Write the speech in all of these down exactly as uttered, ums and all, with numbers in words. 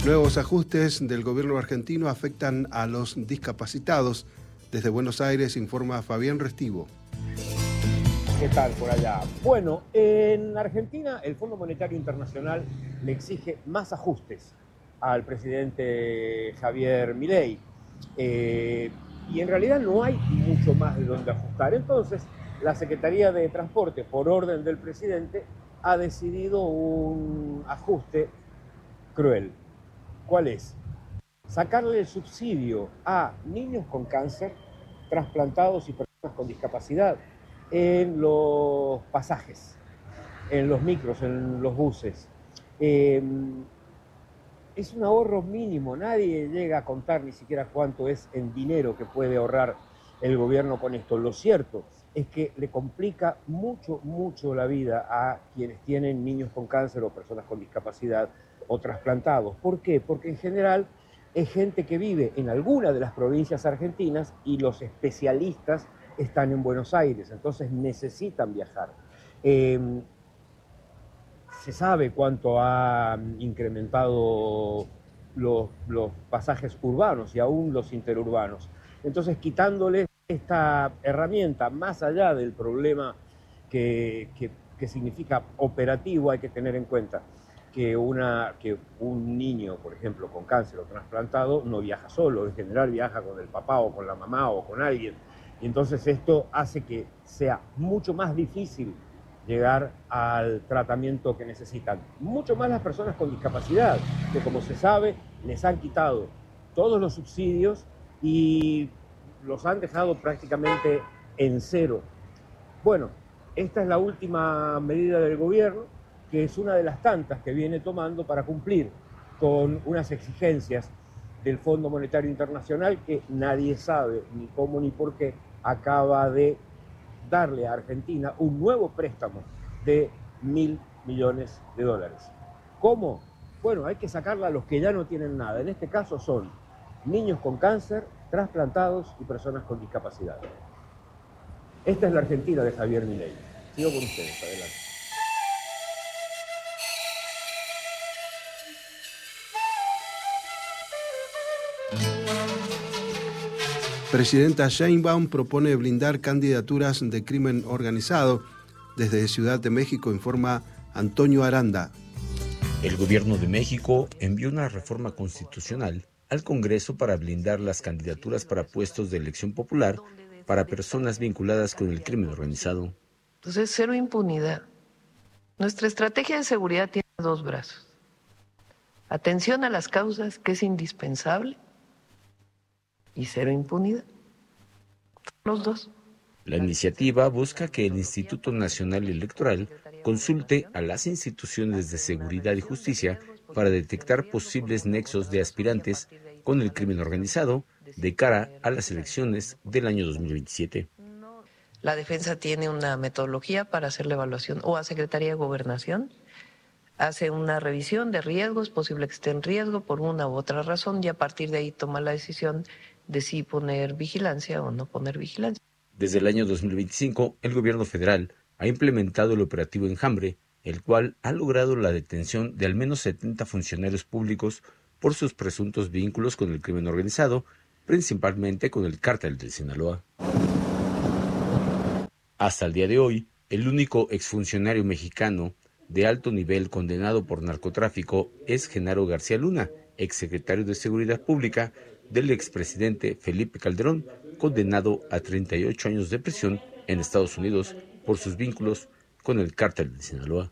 Nuevos ajustes del gobierno argentino afectan a los discapacitados. Desde Buenos Aires informa Fabián Restivo. ¿Qué tal por allá? Bueno, en Argentina el Fondo Monetario Internacional le exige más ajustes al presidente Javier Milei. Eh, y en realidad no hay mucho más de donde ajustar. Entonces, la Secretaría de Transporte, por orden del presidente, ha decidido un ajuste cruel. ¿Cuál es? Sacarle el subsidio a niños con cáncer, trasplantados y personas con discapacidad en los pasajes, en los micros, en los buses. Eh, es un ahorro mínimo, nadie llega a contar ni siquiera cuánto es en dinero que puede ahorrar el gobierno con esto. Lo cierto es que le complica mucho, mucho la vida a quienes tienen niños con cáncer o personas con discapacidad o trasplantados. ¿Por qué? Porque en general es gente que vive en alguna de las provincias argentinas y los especialistas están en Buenos Aires, entonces necesitan viajar. Eh, se sabe cuánto ha incrementado los, los pasajes urbanos y aún los interurbanos. Entonces, quitándole esta herramienta, más allá del problema que, que, que significa operativo, hay que tener en cuenta que, una, que un niño, por ejemplo, con cáncer o trasplantado, no viaja solo, en general viaja con el papá o con la mamá o con alguien. Y entonces esto hace que sea mucho más difícil llegar al tratamiento que necesitan. Mucho más las personas con discapacidad, que como se sabe, les han quitado todos los subsidios y los han dejado prácticamente en cero. Bueno, esta es la última medida del gobierno, que es una de las tantas que viene tomando para cumplir con unas exigencias del Fondo Monetario Internacional que nadie sabe ni cómo ni por qué acaba de darle a Argentina un nuevo préstamo de mil millones de dólares. ¿Cómo? Bueno, hay que sacarla a los que ya no tienen nada. En este caso son niños con cáncer, trasplantados y personas con discapacidad. Esta es la Argentina de Javier Milei. Sigo con ustedes, adelante. Presidenta Sheinbaum propone blindar candidaturas de crimen organizado. Desde Ciudad de México informa Antonio Aranda. El gobierno de México envió una reforma constitucional al Congreso para blindar las candidaturas para puestos de elección popular para personas vinculadas con el crimen organizado. Entonces, cero impunidad. Nuestra estrategia de seguridad tiene dos brazos. Atención a las causas, que es indispensable, y cero impunidad. Los dos. La iniciativa busca que el Instituto Nacional Electoral consulte a las instituciones de seguridad y justicia para detectar posibles nexos de aspirantes con el crimen organizado de cara a las elecciones del año dos mil veintisiete. La defensa tiene una metodología para hacer la evaluación, o a Secretaría de Gobernación hace una revisión de riesgos, posible que esté en riesgo por una u otra razón, y a partir de ahí toma la decisión de si poner vigilancia o no poner vigilancia. Desde el año dos mil veinticinco, el gobierno federal ha implementado el operativo Enjambre, el cual ha logrado la detención de al menos setenta funcionarios públicos por sus presuntos vínculos con el crimen organizado, principalmente con el cártel de Sinaloa. Hasta el día de hoy, el único exfuncionario mexicano de alto nivel condenado por narcotráfico es Genaro García Luna, exsecretario de Seguridad Pública del expresidente Felipe Calderón, condenado a treinta y ocho años de prisión en Estados Unidos por sus vínculos con el cártel de Sinaloa.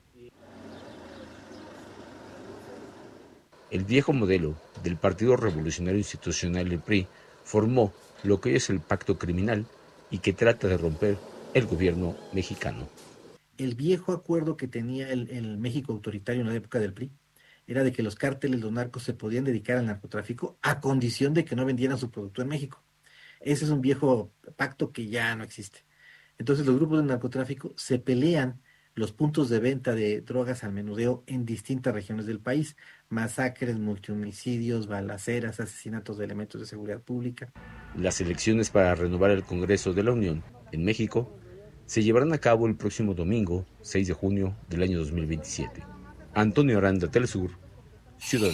El viejo modelo del Partido Revolucionario Institucional, el P R I, formó lo que hoy es el pacto criminal y que trata de romper el gobierno mexicano. El viejo acuerdo que tenía el, el México autoritario en la época del P R I era de que los cárteles, los narcos, se podían dedicar al narcotráfico a condición de que no vendieran su producto en México. Ese es un viejo pacto que ya no existe. Entonces los grupos de narcotráfico se pelean los puntos de venta de drogas al menudeo en distintas regiones del país. Masacres, multihomicidios, balaceras, asesinatos de elementos de seguridad pública. Las elecciones para renovar el Congreso de la Unión en México se llevarán a cabo el próximo domingo, seis de junio del año dos mil veintisiete. Antonio Aranda, Telesur, Ciudad.